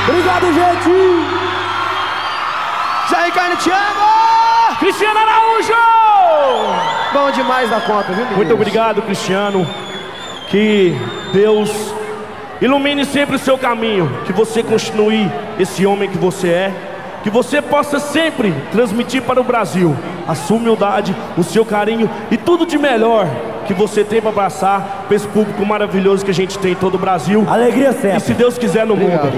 Obrigado, gente! Jair Carne, te amo! Cristiano Araújo! Bom demais da conta, viu, menino? Muito obrigado, Cristiano. Que Deus ilumine sempre o seu caminho. Que você continue esse homem que você é. Que você possa sempre transmitir para o Brasil a sua humildade, o seu carinho e tudo de melhor que você tem para abraçar para esse público maravilhoso que a gente tem em todo o Brasil. Alegria sempre. E se Deus quiser no mundo.